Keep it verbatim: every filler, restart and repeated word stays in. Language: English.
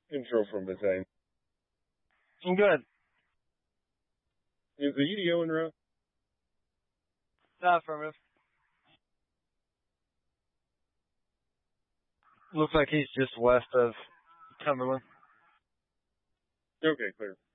Intro from Basane. I'm good. Is the E D O en route? Not affirmative. Looks like he's just west of Cumberland. Okay, clear.